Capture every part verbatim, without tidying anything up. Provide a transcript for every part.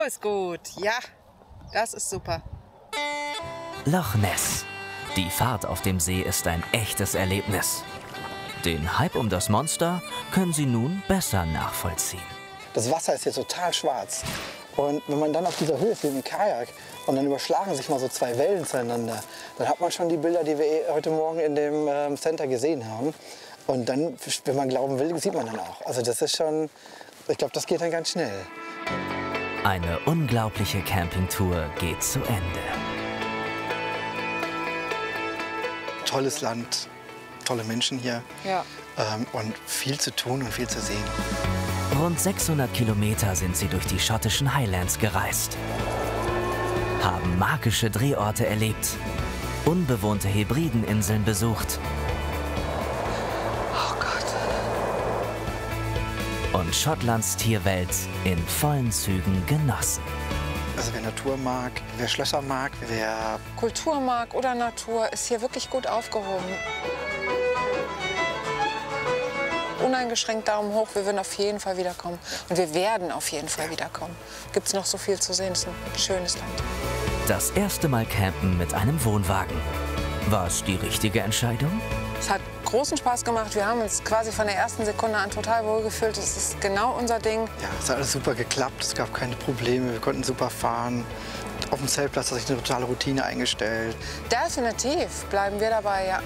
Ist gut, ja, das ist super. Loch Ness. Die Fahrt auf dem See ist ein echtes Erlebnis. Den Hype um das Monster können Sie nun besser nachvollziehen. Das Wasser ist hier total schwarz. Und wenn man dann auf dieser Höhe ist, wie im Kajak, und dann überschlagen sich mal so zwei Wellen zueinander, dann hat man schon die Bilder, die wir heute Morgen in dem ähm, Center gesehen haben. Und dann, wenn man glauben will, sieht man dann auch. Also das ist schon, ich glaube, das geht dann ganz schnell. Eine unglaubliche Campingtour geht zu Ende. Tolles Land, tolle Menschen hier, Ja. ähm, und viel zu tun und viel zu sehen. Rund sechshundert Kilometer sind sie durch die schottischen Highlands gereist, haben magische Drehorte erlebt, unbewohnte Hebrideninseln besucht Oh Gott. und Schottlands Tierwelt in vollen Zügen genossen. Also wer Natur mag, wer Schlösser mag, wer Kultur mag oder Natur, ist hier wirklich gut aufgehoben. Uneingeschränkt Daumen hoch, wir würden auf jeden Fall wiederkommen. Und wir werden auf jeden Fall wiederkommen. Gibt es noch so viel zu sehen, es ist ein schönes Land. Das erste Mal campen mit einem Wohnwagen. War es die richtige Entscheidung? Es hat großen Spaß gemacht. Wir haben uns quasi von der ersten Sekunde an total wohl gefühlt. Es ist genau unser Ding. Ja, es hat alles super geklappt, es gab keine Probleme, wir konnten super fahren. Auf dem Zeltplatz hat sich eine totale Routine eingestellt. Definitiv bleiben wir dabei, ja.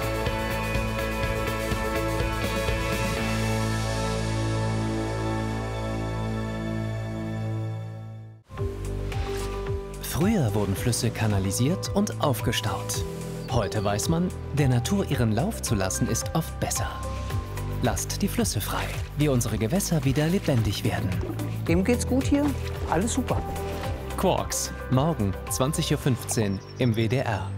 Früher wurden Flüsse kanalisiert und aufgestaut. Heute weiß man, der Natur ihren Lauf zu lassen, ist oft besser. Lasst die Flüsse frei, wie unsere Gewässer wieder lebendig werden. Dem geht's gut hier, alles super. Quarks, morgen zwanzig Uhr fünfzehn im W D R.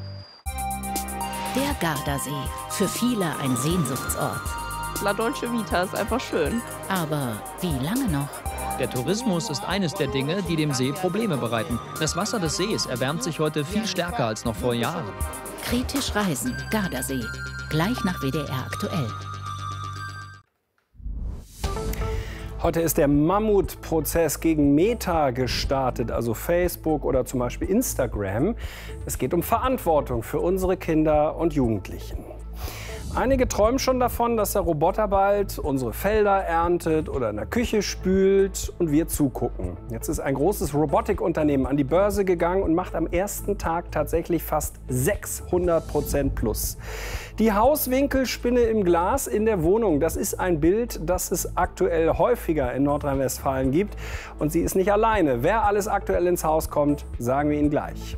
Der Gardasee, für viele ein Sehnsuchtsort. La Dolce Vita ist einfach schön. Aber wie lange noch? Der Tourismus ist eines der Dinge, die dem See Probleme bereiten. Das Wasser des Sees erwärmt sich heute viel stärker als noch vor Jahren. Kritisch reisen, Gardasee. Gleich nach W D R aktuell. Heute ist der Mammutprozess gegen Meta gestartet, also Facebook oder zum Beispiel Instagram. Es geht um Verantwortung für unsere Kinder und Jugendlichen. Einige träumen schon davon, dass der Roboter bald unsere Felder erntet oder in der Küche spült und wir zugucken. Jetzt ist ein großes Robotikunternehmen an die Börse gegangen und macht am ersten Tag tatsächlich fast sechshundert Prozent plus. Die Hauswinkelspinne im Glas in der Wohnung, das ist ein Bild, das es aktuell häufiger in Nordrhein-Westfalen gibt. Und sie ist nicht alleine. Wer alles aktuell ins Haus kommt, sagen wir Ihnen gleich.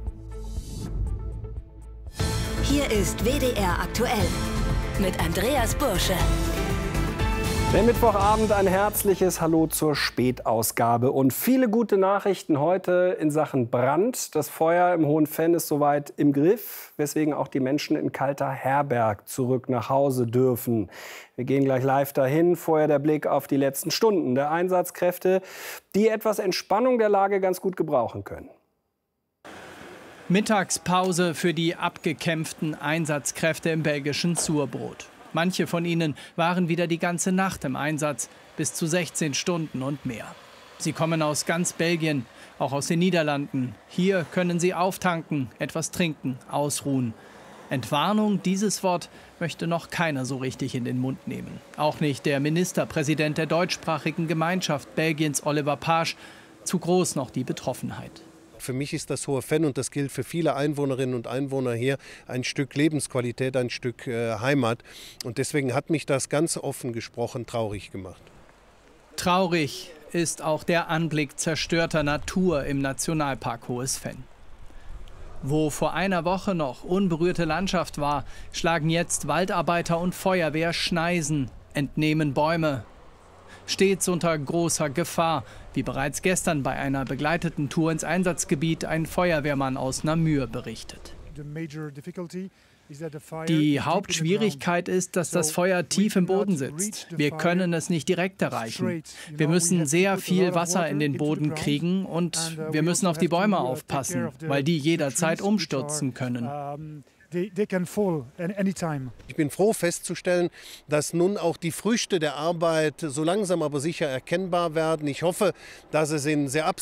Hier ist W D R aktuell mit Andreas Bursche. Der Mittwochabend, ein herzliches Hallo zur Spätausgabe und viele gute Nachrichten heute in Sachen Brand. Das Feuer im Hohenfenn ist soweit im Griff, weswegen auch die Menschen in Kalter-Herberg zurück nach Hause dürfen. Wir gehen gleich live dahin. Vorher der Blick auf die letzten Stunden der Einsatzkräfte, die etwas Entspannung der Lage ganz gut gebrauchen können. Mittagspause für die abgekämpften Einsatzkräfte im belgischen Surbrot. Manche von ihnen waren wieder die ganze Nacht im Einsatz, bis zu sechzehn Stunden und mehr. Sie kommen aus ganz Belgien, auch aus den Niederlanden. Hier können sie auftanken, etwas trinken, ausruhen. Entwarnung, dieses Wort möchte noch keiner so richtig in den Mund nehmen. Auch nicht der Ministerpräsident der deutschsprachigen Gemeinschaft Belgiens, Oliver Paasch. Zu groß noch die Betroffenheit. Für mich ist das Hohenfenn, und das gilt für viele Einwohnerinnen und Einwohner hier, ein Stück Lebensqualität, ein Stück äh, Heimat. Und deswegen hat mich das ganz offen gesprochen traurig gemacht. Traurig ist auch der Anblick zerstörter Natur im Nationalpark Hohes-Fenn. Wo vor einer Woche noch unberührte Landschaft war, schlagen jetzt Waldarbeiter und Feuerwehr Schneisen, entnehmen Bäume. Stets unter großer Gefahr, wie bereits gestern bei einer begleiteten Tour ins Einsatzgebiet ein Feuerwehrmann aus Namur berichtet. Die Hauptschwierigkeit ist, dass das Feuer tief im Boden sitzt. Wir können es nicht direkt erreichen. Wir müssen sehr viel Wasser in den Boden kriegen und wir müssen auf die Bäume aufpassen, weil die jederzeit umstürzen können. They, they can fall anytime. Ich bin froh festzustellen, dass nun auch die Früchte der Arbeit so langsam aber sicher erkennbar werden. Ich hoffe, dass es in sehr